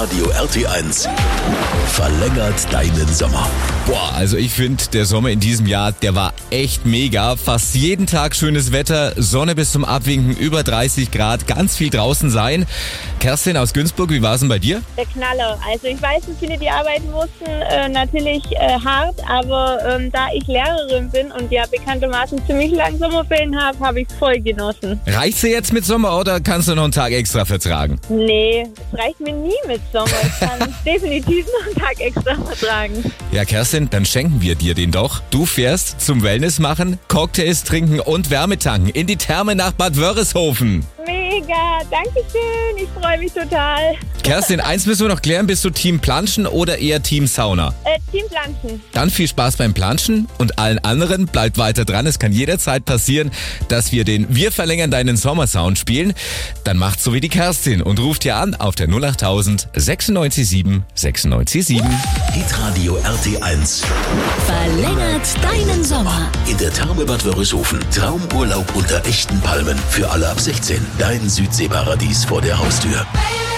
Hitradio RT1 verlängert deinen Sommer. Boah, also ich finde, der Sommer in diesem Jahr, der war echt mega. Fast jeden Tag schönes Wetter, Sonne bis zum Abwinken, über 30 Grad, ganz viel draußen sein. Kerstin aus Günzburg, wie war es denn bei dir? Der Knaller. Also ich weiß, dass viele, die arbeiten mussten, natürlich hart, aber da ich Lehrerin bin und ja bekanntermaßen ziemlich lang Sommerferien habe ich es voll genossen. Reicht's dir jetzt mit Sommer oder kannst du noch einen Tag extra vertragen? Nee, es reicht mir nie mit Sommer. Ich kann definitiv noch einen Tag extra vertragen. Ja, Kerstin, dann schenken wir dir den doch. Du fährst zum Wellness machen, Cocktails trinken und Wärme tanken in die Therme nach Bad Wörishofen. Mega, danke schön. Ich freue mich total. Kerstin, eins müssen wir noch klären. Bist du Team Planschen oder eher Team Sauna? Team Planschen. Dann viel Spaß beim Planschen und allen anderen bleibt weiter dran. Es kann jederzeit passieren, dass wir den Wir verlängern deinen Sommersound spielen. Dann macht's so wie die Kerstin und ruft hier an auf der 08000 967 967. Hitradio RT1 Verlängert deinen Sommer. in der Therme Bad Wörishofen. Traumurlaub unter echten Palmen für alle ab 16. Dein Südseeparadies vor der Haustür.